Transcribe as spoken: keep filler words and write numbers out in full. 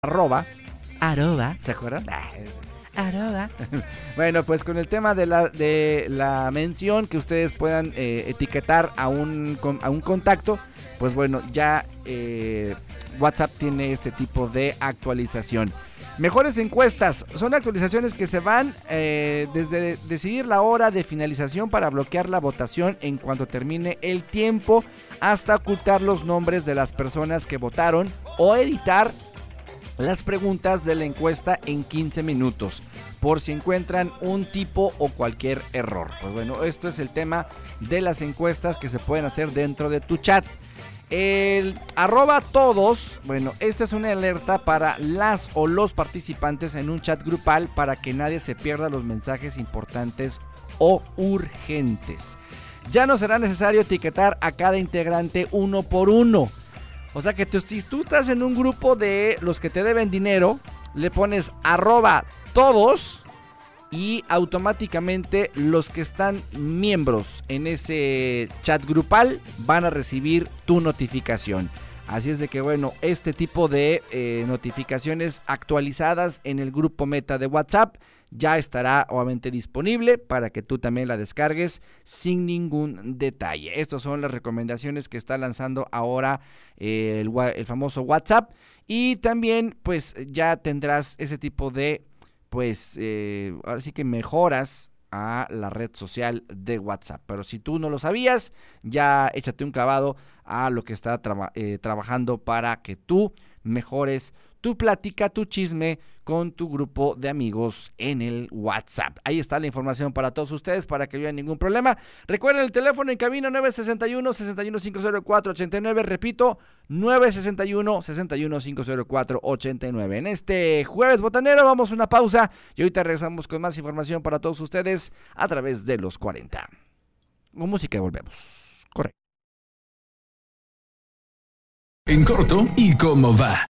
arroba, arroba, ¿se acuerdan? Arroba. Bueno, pues con el tema de la, de la mención, que ustedes puedan eh, etiquetar a un, a un contacto, pues bueno, ya eh, WhatsApp tiene este tipo de actualización. Mejores encuestas, son actualizaciones que se van eh, desde decidir la hora de finalización para bloquear la votación en cuanto termine el tiempo, hasta ocultar los nombres de las personas que votaron o editar las preguntas de la encuesta en quince minutos, por si encuentran un tipo o cualquier error. Pues bueno, esto es el tema de las encuestas que se pueden hacer dentro de tu chat. El arroba todos, bueno, esta es una alerta para las o los participantes en un chat grupal para que nadie se pierda los mensajes importantes o urgentes. Ya no será necesario etiquetar a cada integrante uno por uno. O sea que tú, si tú estás en un grupo de los que te deben dinero, le pones arroba todos y automáticamente los que están miembros en ese chat grupal van a recibir tu notificación. Así es de que bueno, este tipo de eh, notificaciones actualizadas en el grupo meta de WhatsApp ya estará obviamente disponible para que tú también la descargues sin ningún detalle. Estas son las recomendaciones que está lanzando ahora eh, el, el famoso WhatsApp, y también pues ya tendrás ese tipo de pues eh, ahora sí que mejoras a la red social de WhatsApp. Pero si tú no lo sabías, ya échate un clavado a lo que está traba, eh, trabajando para que tú mejores tu plática, tu chisme con tu grupo de amigos en el WhatsApp. Ahí está la información para todos ustedes, para que no haya ningún problema. Recuerden el teléfono en cabina nueve seis uno, seis uno cinco cero cuatro ocho nueve. Repito, nueve seis uno, seis uno cinco cero cuatro ocho nueve. En este jueves botanero vamos a una pausa y ahorita regresamos con más información para todos ustedes a través de los cuarenta. Con música y volvemos. Correcto. En corto y cómo va.